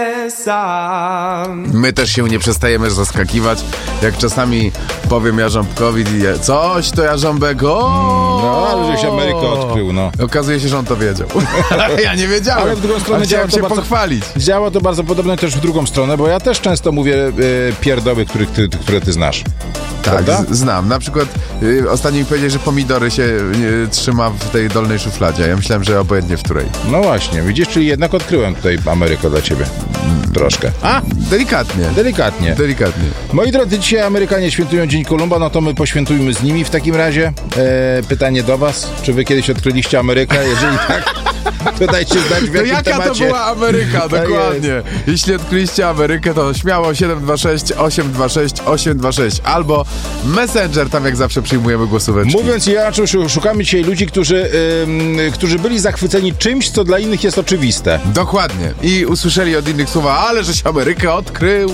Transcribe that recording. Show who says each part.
Speaker 1: My też się nie przestajemy zaskakiwać, jak czasami powiem Jarząbkowi coś, to Jarząbek
Speaker 2: No, ale żeś Amerykę odkrył, no.
Speaker 1: Okazuje się, że on to wiedział. Ja nie wiedziałem.
Speaker 2: Ale w drugą stronę
Speaker 1: chciałem się
Speaker 2: bardzo,
Speaker 1: pochwalić.
Speaker 2: Działa to bardzo podobnie też w drugą stronę, bo ja też często mówię pierdoły, które ty znasz.
Speaker 1: Tak, znam. Na przykład ostatnio mi powiedzieli, że pomidory się trzyma w tej dolnej szufladzie. Ja myślałem, że obojętnie w której.
Speaker 2: No właśnie, widzisz, czyli jednak odkryłem tutaj Amerykę dla ciebie. Troszkę.
Speaker 1: Delikatnie. Delikatnie.
Speaker 2: Moi drodzy, dzisiaj Amerykanie świętują Dzień Kolumba, no to my poświętujmy z nimi w takim razie. Pytanie do was, czy wy kiedyś odkryliście Amerykę? Jeżeli tak, to dajcie znać w jakim
Speaker 1: jaka
Speaker 2: temacie.
Speaker 1: to była Ameryka, dokładnie. Jeśli odkryliście Amerykę, to śmiało 726 826 826 albo Messenger, tam jak zawsze przyjmujemy głosóweczki.
Speaker 2: Mówiąc inaczej, szukamy dzisiaj ludzi, którzy byli zachwyceni czymś, co dla innych jest oczywiste.
Speaker 1: Dokładnie. I usłyszeli od innych słowa, ale żeś Amerykę odkrył.